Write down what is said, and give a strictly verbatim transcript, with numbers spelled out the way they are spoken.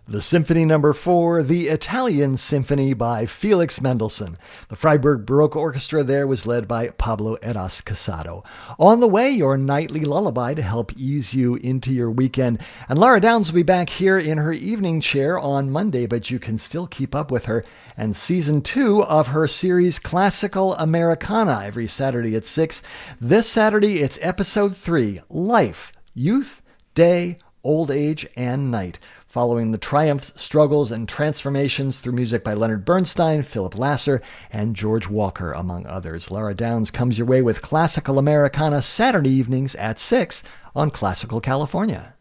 The Symphony Number Four, the Italian Symphony by Felix Mendelssohn. The Freiburg Baroque Orchestra there was led by Pablo Eras Casado. On the way, your nightly lullaby to help ease you into your weekend. And Laura Downs will be back here in her evening chair on Monday, but you can still keep up with her and season two of her series Classical Americana every Saturday at six. This Saturday, it's episode three, Life, Youth, Day, Old Age, and Night, following the triumphs, struggles, and transformations through music by Leonard Bernstein, Philip Lasser, and George Walker, among others. Laura Downs comes your way with Classical Americana Saturday evenings at six on Classical California.